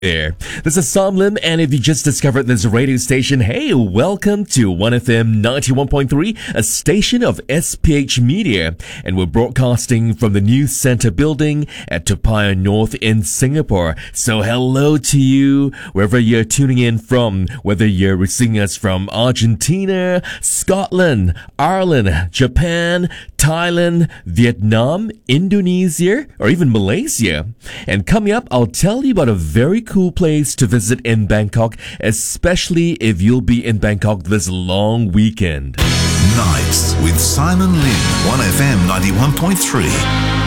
There. This is Sam Lim, and if you just discovered this radio station, hey, welcome to 1FM 91.3, a station of SPH Media, and we're broadcasting from the News Centre building at Toa Payoh North in Singapore. So hello to you, wherever you're tuning in from, whether you're receiving us from Argentina, Scotland, Ireland, Japan, Thailand, Vietnam, Indonesia, or even Malaysia. And coming up, I'll tell you about a very cool place to visit in Bangkok, especially if you'll be in Bangkok this long weekend. Nights with Simon Lim, 1FM 91.3.